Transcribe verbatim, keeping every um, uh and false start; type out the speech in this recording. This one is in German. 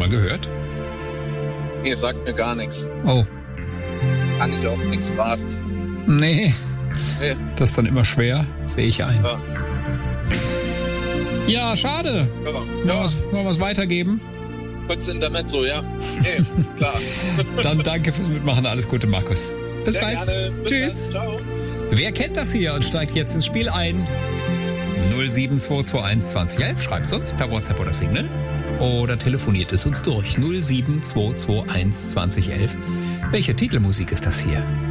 mal gehört? Nee, sagt mir gar nichts. Oh. Kann ich auch nichts raten. Nee. Nee. Das ist dann immer schwer, sehe ich ein. Ja. Ja, schade. Ja. Wollen wir Ja. was, wollen wir was weitergeben? Kurz Intermezzo, ja. Nee, klar. Dann danke fürs Mitmachen. Alles Gute, Markus. Bis Sehr bald. gerne. Bis Tschüss. dann. Ciao. Wer kennt das hier und steigt jetzt ins Spiel ein? null sieben zwei zwei eins zwanzig elf. Schreibt uns per WhatsApp oder Signal. Oder telefoniert es uns durch. null sieben zwei zwei eins zwanzig elf. Welche Titelmusik ist das hier?